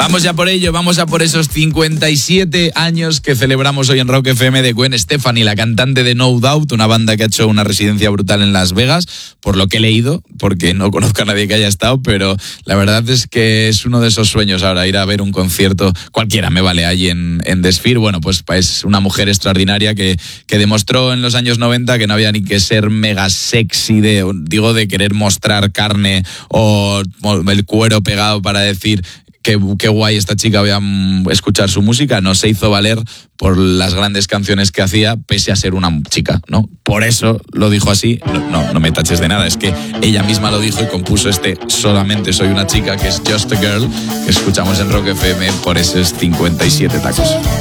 Vamos ya por ello, vamos a por esos 57 años que celebramos hoy en Rock FM de Gwen Stefani, la cantante de No Doubt, una banda que ha hecho una residencia brutal en Las Vegas, por lo que he leído, porque no conozco a nadie que haya estado, pero la verdad es que es uno de esos sueños ahora, ir a ver un concierto, cualquiera me vale, allí en The Sphere. Bueno, pues es una mujer extraordinaria que demostró en los años 90 que no había ni que ser mega sexy, de querer mostrar carne o el cuero pegado para decir qué guay esta chica, voy a escuchar su música. No, se hizo valer por las grandes canciones que hacía, pese a ser una chica, ¿no? Por eso lo dijo así. No me taches de nada, es que ella misma lo dijo y compuso Solamente soy una chica, que es Just a Girl, que escuchamos en Rock FM por esos 57 tacos.